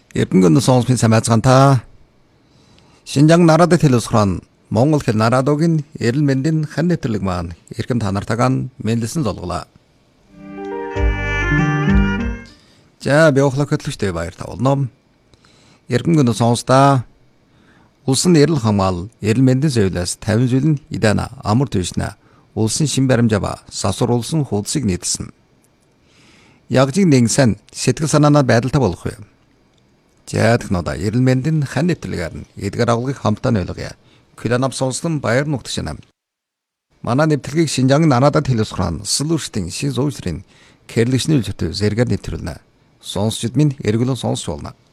Эрдэнэгийн сонсхийн самайцгаанта Шинжаан нарадад хэлсгэрэн Монгол хэл нарадогийн эрэл мэндийн хан нэвтрэлэг маань эрхэм та нартайгаа мэдлсэн золголаа. За биохлог хөтлөгчтэй баяр тавуулна. Эрдэнэгийн сонстаа улсын эрэл хамгаал эрэл мэндийн зөвлөс 50 зүйл нь идана амар төвшнэ. Улсын шин баримжаа сасур улсын хуудсыг нийтэлсэн. Ягжиг нэгсэн сэтгэл санаанаа байдалтай болох вэ? Жаадхнода эрэл мэндийн хан нэвтрэлгээр нь эдгээр агуулгыг хамтдаа ойлгоё. Киланап сонсон баяр нухтшина. Манай нэвтрэлгийг Шинжаан нарадад хэлсгэрэн сүлүүрштийн шин зуучрын кэрлэгчний үлчтэй зэрэгээр нэвтрүүлнэ. Сонсчид минь эргэлэн сонсч болно.